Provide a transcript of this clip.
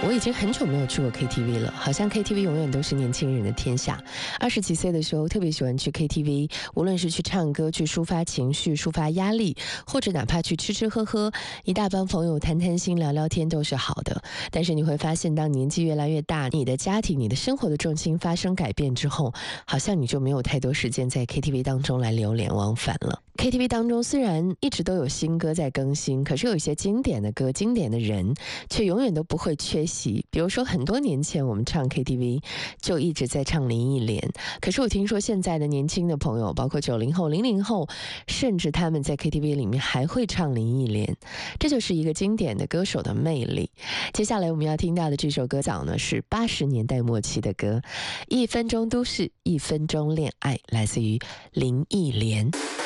我已经很久没有去过 KTV 了，好像 KTV 永远都是年轻人的天下。20几岁的时候特别喜欢去 KTV， 无论是去唱歌、去抒发情绪、抒发压力，或者哪怕去吃吃喝喝，一大帮朋友谈谈心、聊聊天都是好的。但是你会发现，当年纪越来越大，你的家庭、你的生活的重心发生改变之后，好像你就没有太多时间在 KTV 当中来流连忘返了。KTV 当中虽然一直都有新歌在更新，可是有一些经典的歌、经典的人却永远都不会缺席。比如说很多年前我们唱 KTV 就一直在唱林忆莲，可是我听说现在的年轻的朋友，包括90后、00后，甚至他们在 KTV 里面还会唱林忆莲，这就是一个经典的歌手的魅力。接下来我们要听到的这首歌早呢是80年代末期的歌，1分钟都市，1分钟恋爱，来自于林忆莲。